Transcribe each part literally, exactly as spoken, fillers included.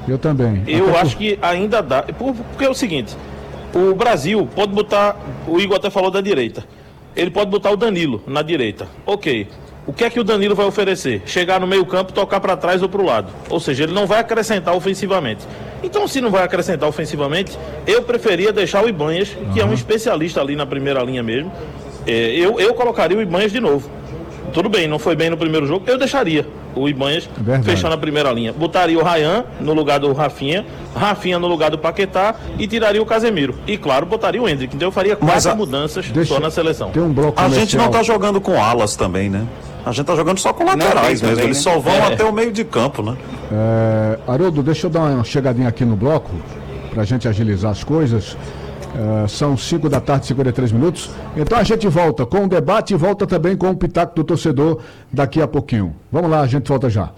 Eu também. Eu até acho por... que ainda dá. Porque é o seguinte, o Brasil pode botar, o Igor até falou da direita, ele pode botar o Danilo na direita. Ok. O que é que o Danilo vai oferecer? Chegar no meio campo, tocar para trás ou para o lado. Ou seja, ele não vai acrescentar ofensivamente. Então, se não vai acrescentar ofensivamente, eu preferia deixar o Ibanhas, que uhum. é um especialista ali na primeira linha mesmo. É, eu, eu colocaria o Ibanhas de novo. Tudo bem, não foi bem no primeiro jogo, eu deixaria o Ibanhas é fechando a primeira linha. Botaria o Ryan no lugar do Rafinha, Rafinha no lugar do Paquetá e tiraria o Casemiro. E, claro, botaria o Endrick. Então eu faria quatro a... mudanças Deixa... só na seleção. Tem um bloco a gente não tá jogando com alas também, né? A gente tá jogando só com laterais não, mesmo. Também, Eles né? só vão é. até o meio de campo, né? É... Haroldo, deixa eu dar uma chegadinha aqui no bloco, pra gente agilizar as coisas. Uh, são cinco da tarde, cinquenta e três minutos. Então a gente volta com o debate e volta também com o pitaco do torcedor daqui a pouquinho. Vamos lá, a gente volta já.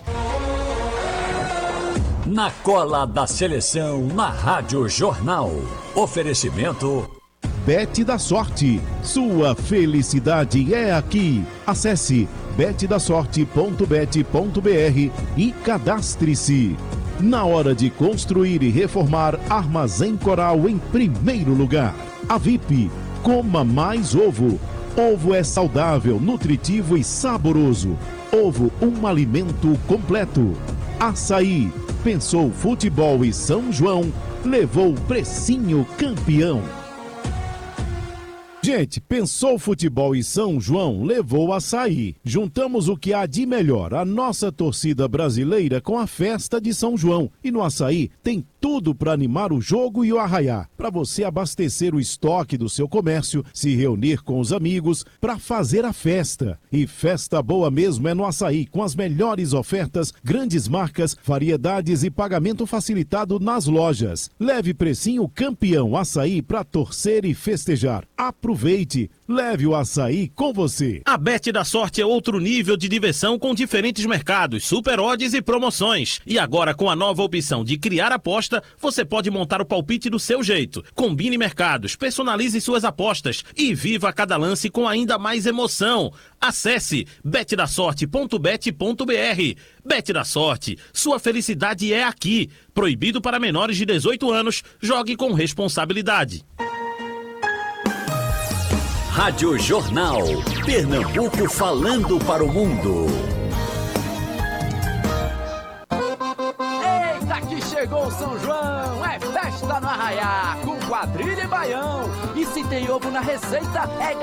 Na cola da seleção, na Rádio Jornal. Oferecimento Bet da Sorte. Sua felicidade é aqui. Acesse bet da sorte ponto bet ponto br e cadastre-se. Na hora de construir e reformar, Armazém Coral em primeiro lugar. A V I P, coma mais ovo. Ovo é saudável, nutritivo e saboroso. Ovo, um alimento completo. Açaí, pensou futebol e São João, levou precinho campeão. Gente, pensou futebol e São João, levou Açaí. Juntamos o que há de melhor, a nossa torcida brasileira com a festa de São João. E no Açaí tem tudo para animar o jogo e o arraiá. Para você abastecer o estoque do seu comércio, se reunir com os amigos, para fazer a festa. E festa boa mesmo é no Açaí, com as melhores ofertas, grandes marcas, variedades e pagamento facilitado nas lojas. Leve precinho campeão Açaí para torcer e festejar. Aproveite, leve o Açaí com você. A Bet da Sorte é outro nível de diversão com diferentes mercados, super odds e promoções. E agora com a nova opção de criar aposta, você pode montar o palpite do seu jeito. Combine mercados, personalize suas apostas e viva cada lance com ainda mais emoção. Acesse bet da sorte ponto bet ponto br. Bet da Sorte, sua felicidade é aqui. Proibido para menores de dezoito anos, jogue com responsabilidade. Rádio Jornal, Pernambuco falando para o mundo. Eita, que chegou o São João, é festa no arraiá, com quadrilha e baião. E se tem ovo na receita, é